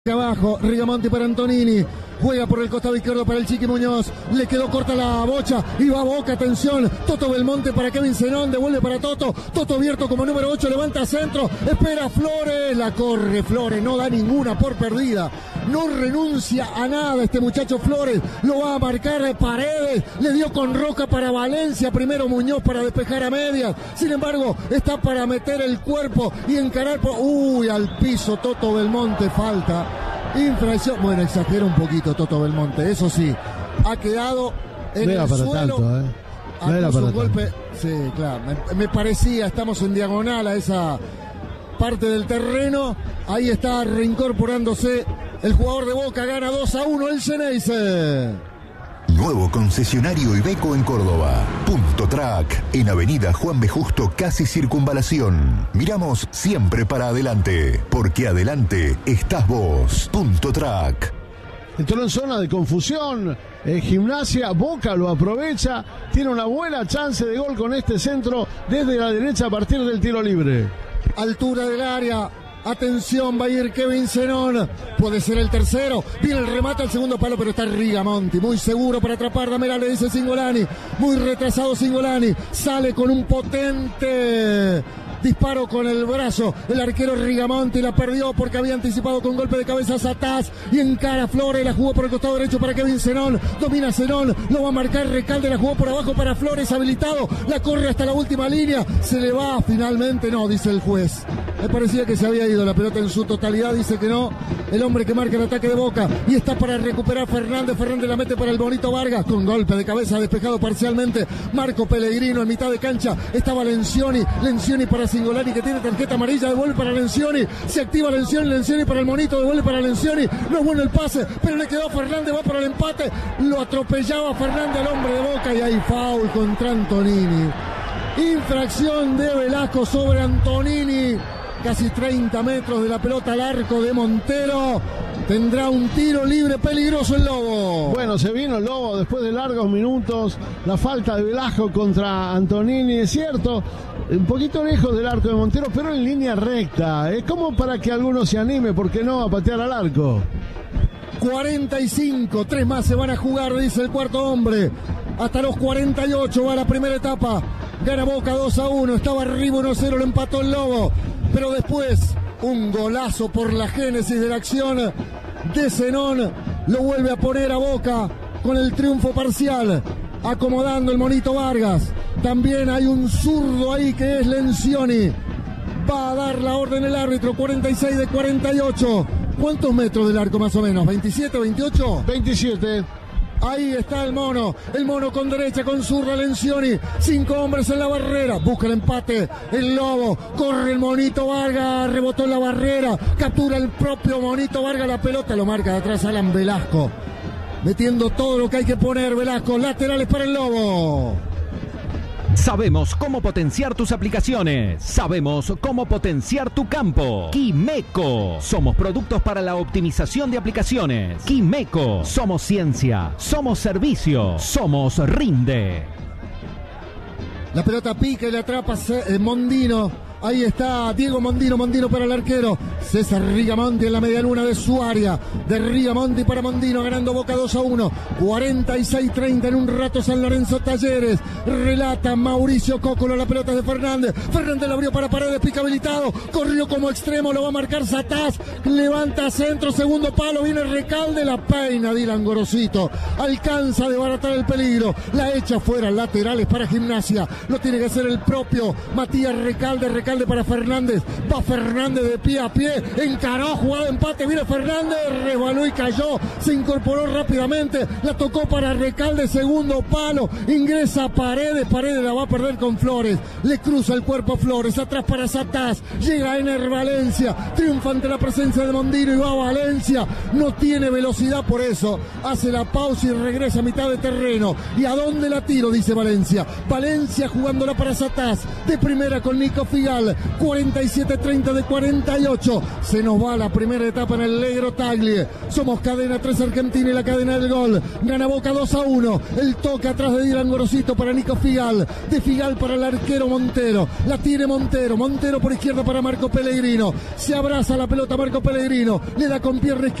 Abajo, Rigamonti para Antonini, juega por el costado izquierdo para el Chiqui Muñoz, le quedó corta la bocha y va Boca, atención, Toto Belmonte para Kevin Zenón, devuelve para Toto abierto como número 8, levanta centro, espera Flores, la corre Flores, no da ninguna por perdida, no renuncia a nada este muchacho Flores, lo va a marcar Paredes, le dio con Roca para Valencia, primero Muñoz para despejar a medias, sin embargo está para meter el cuerpo y encarar al piso Toto Belmonte, falta. Infracción, bueno, exagera un poquito Toto Belmonte, eso sí, ha quedado en el suelo. No era para un golpe, sí, claro, me parecía, estamos en diagonal a esa parte del terreno, ahí está reincorporándose el jugador de Boca, gana 2-1 el Xeneize. Nuevo concesionario Iveco en Córdoba. Punto Track, en Avenida Juan B. Justo, casi Circunvalación. Miramos siempre para adelante, porque adelante estás vos. Punto Track. Entró en zona de confusión, Gimnasia, Boca lo aprovecha, tiene una buena chance de gol con este centro desde la derecha a partir del tiro libre. Altura del área. Atención, va a ir Kevin Zenón, puede ser el tercero, viene el remate al segundo palo, pero está Rigamonti, muy seguro para atrapar, Damera le dice Cingolani, muy retrasado Cingolani, sale con un potente disparo con el brazo, el arquero Rigamonti la perdió porque había anticipado con golpe de cabeza Satás y encara Flores, la jugó por el costado derecho para Kevin Zenón, domina Zenón, lo va a marcar Recalde, la jugó por abajo para Flores, habilitado, la corre hasta la última línea, se le va finalmente, no, dice el juez, me parecía que se había ido la pelota en su totalidad, dice que no, el hombre que marca el ataque de Boca y está para recuperar Fernández la mete para el Bonito Vargas, con golpe de cabeza despejado parcialmente, Marco Pellegrino en mitad de cancha, estaba Lencioni para Cingolani que tiene tarjeta amarilla, devuelve para Lencioni, se activa Lencioni para el Monito, devuelve para Lencioni, no es bueno el pase, pero le quedó Fernández, va para el empate, lo atropellaba Fernández al hombre de Boca y hay foul contra Antonini, infracción de Velasco sobre Antonini, casi 30 metros de la pelota al arco de Montero. Tendrá un tiro libre peligroso el Lobo. Bueno, se vino el Lobo después de largos minutos. La falta de Velasco contra Antonini, es cierto, un poquito lejos del arco de Montero, pero en línea recta. Es como para que alguno se anime, ¿por qué no?, a patear al arco. 45, 3 más se van a jugar, dice el cuarto hombre. Hasta los 48 va la primera etapa. Gana Boca 2-1, estaba arriba 1-0, lo empató el Lobo. Pero después, un golazo por la génesis de la acción de Zenón, lo vuelve a poner a Boca con el triunfo parcial, acomodando el Monito Vargas. También hay un zurdo ahí que es Lencioni. Va a dar la orden el árbitro, 46 de 48. ¿Cuántos metros del arco más o menos? ¿27, 28? 27. Ahí está el mono con derecha, con zurda Lencioni, 5 hombres en la barrera, busca el empate, el Lobo, corre el Monito Vargas, rebotó en la barrera, captura el propio Monito Vargas la pelota, lo marca de atrás Alan Velasco, metiendo todo lo que hay que poner Velasco, laterales para el Lobo. Sabemos cómo potenciar tus aplicaciones. Sabemos cómo potenciar tu campo. Quimeco. Somos productos para la optimización de aplicaciones. Quimeco. Somos ciencia. Somos servicio. Somos Rinde. La pelota pica y la atrapa Mondino. Ahí está Diego Mondino para el arquero. César Rigamonti en la medialuna de su área. De Rigamonti para Mondino, ganando Boca 2-1. 46-30 en un rato San Lorenzo Talleres. Relata Mauricio Cóculo, la pelota de Fernández. Fernández la abrió para Paredes, pica habilitado. Corrió como extremo, lo va a marcar Satás. Levanta centro, segundo palo, viene Recalde, la peina Dylan Gorosito. Alcanza a desbaratar el peligro. La echa fuera, laterales para Gimnasia. Lo tiene que hacer el propio Matías Recalde para Fernández, va Fernández de pie a pie, encaró, jugada de empate, viene Fernández, resbaló y cayó, se incorporó rápidamente, la tocó para Recalde, segundo palo, ingresa Paredes la va a perder con Flores, le cruza el cuerpo Flores, atrás para Satás, llega Ener Valencia, triunfa ante la presencia de Mondino y va a Valencia, no tiene velocidad, por eso hace la pausa y regresa a mitad de terreno, ¿y a dónde la tiro?, dice Valencia jugándola para Satás, de primera con Nico Figal, Figal. 47-30 de 48. Se nos va la primera etapa en el Negro Taglie. Somos Cadena 3 Argentina y la cadena del gol. Gana Boca 2-1. El toque atrás de Dylan Gorosito para Nico Figal. De Figal para el arquero Montero. La tiene Montero. Montero por izquierda para Marco Pellegrino. Se abraza la pelota Marco Pellegrino. Le da con pierna izquierda